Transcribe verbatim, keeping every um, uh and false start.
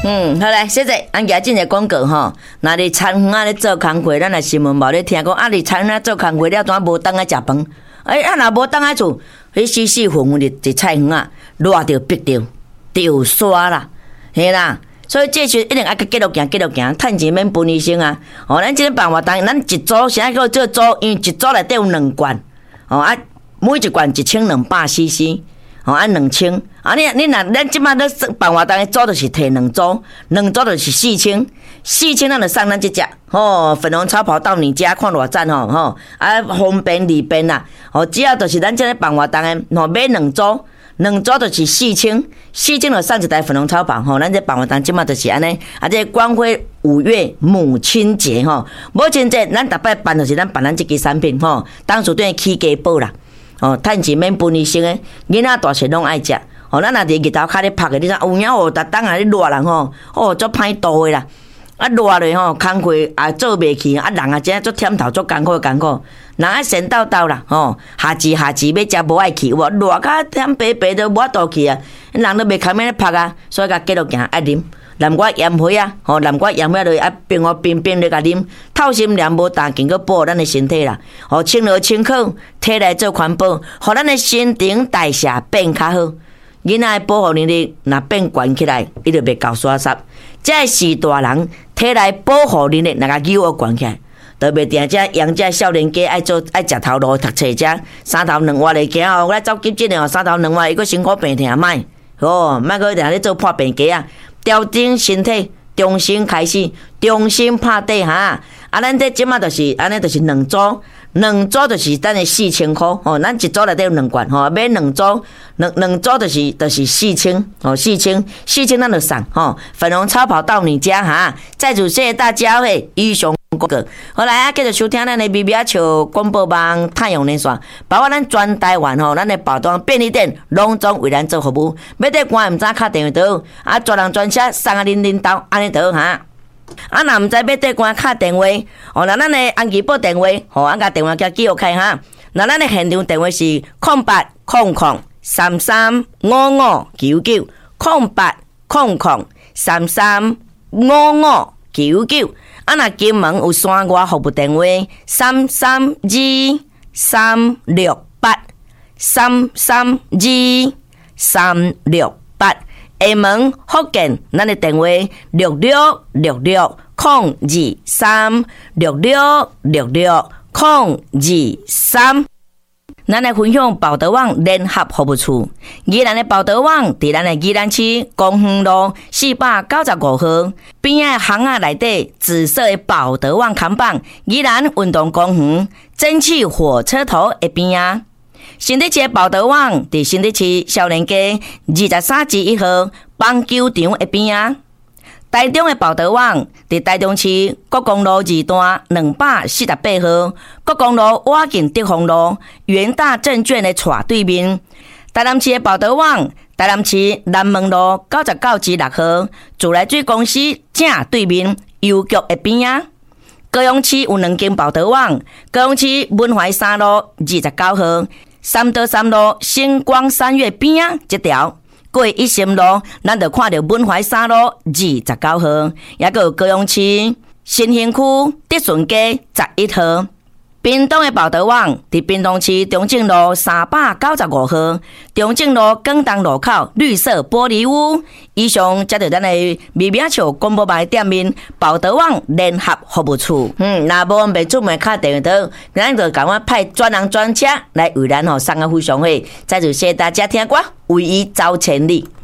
嗯，好来，现在俺家进个广告吼，那你餐馆啊咧做工课，咱来新闻无咧听讲，啊你餐馆做工课了，怎无当来食饭？哎，啊若无当来厝，迄死死混混的伫菜园啊，热着逼着，着刷啦，嘿啦。所以这是一定爱继续行，继续行，趁钱免分医生啊！哦，咱这个办法当，咱一组现在叫做组，因为一组内底有两罐，哦啊，每一罐一千两百 C C。哦，按两千，啊你你若咱即摆咧办活动，组就是摕两组，两组就是四千，四千咱就送咱即只，吼，粉红超跑到你家看偌赞吼，吼，啊方便利便啦，吼，只要就是咱即个办活动诶，吼买两组，两组就是四千，四千就送一台粉红超跑，吼，咱这办活动即摆就是安尼，啊这光辉五月母亲节吼，母亲节咱逐摆办就是咱办咱即支产品吼，当初对起家宝啦。哦，趁钱免分医生诶，囡仔大细拢爱食。哦，咱若伫日头骹咧晒诶，你知有影哦，逐当啊咧热人吼，哦，足歹度诶啦。啊，热咧吼，工课也做袂去，啊，人啊真足忝头，足艰苦艰苦。人啊先斗斗啦，吼，下季下季要食无爱去，有无热甲忝白白都无法度去啊，人都袂堪免咧晒啊，所以甲继续行爱啉。南瓜盐花啊，吼，南瓜盐花落啊冰哦冰冰咧甲啉，透心凉无淡，经过保护咱的身体啦。吼，清热清口，体内做环保，互咱的新陈代谢变较好。囡仔的保护能力若变悬起来，伊就袂够刷刷。这是大人体内保护能力若甲幼儿悬起来，特别定这养这少年家爱做爱食头路读册者，三头两活的行哦，我走急诊的哦，三头两活伊个身躯病痛歹，哦，莫个定咧做破病家啊。调整身体，重新开始，重新拍底哈。啊，咱这即马就是安尼，就是两组，两组就是等于四千块吼。咱一组内底有两罐吼，买两组，两两组就是就是四千哦，四千，四千咱就送吼。粉红超跑到你家哈。再次谢谢大家嘿，以上广告。好来啊，继续收听咱的咪咪啊笑广播网太阳连线，包括咱全台湾吼，咱的宝当便利店拢总为咱做服务。要得关毋知敲电话倒，啊专人专车送啊恁恁兜安尼倒哈。啊，若毋知要得关敲电话，哦，那咱的安吉报电话，吼，俺甲电话叫记录开哈。那咱的现场电话是空八空空三三五五九九空八空空三三五五九九。啊，若金门有山外服务电话三三二三六八三三二三六八。厦门福建，咱的电话六六六六空二三六六六六空二三。咱来分享宝德网联合服务处，宜兰的宝德网伫咱的宜兰市公园路四百九十五号边仔巷仔内底紫色的宝德网看板，宜兰运动公园蒸汽火车头的边仔。新竹市的宝德网伫新竹市少年街二十三至一号棒球场的边仔。台中的宝德网伫台中市国公路二段两百四十八号，国公路瓦近德丰路元大证券的斜对面。台南市的宝德网，台南市南门路九十九至六号，自来水公司正对面邮局的边仔。高雄市有两间宝德网，高雄市文怀三路二十九号，三德三路星光三月边仔一条。过一心路，咱就看到文怀三路二十九号，也个高雄市新兴区德顺街十一号。屏东的宝德网伫屏东市中正路三百九十五号，中正路广东路口绿色玻璃屋。以上则着咱的咪咪笑广播台店面宝德网联合服务处。嗯，若无袂出门敲电话倒，咱就赶快派专人专车来为咱吼送啊非常好。再次谢谢大家听歌，为伊走千里。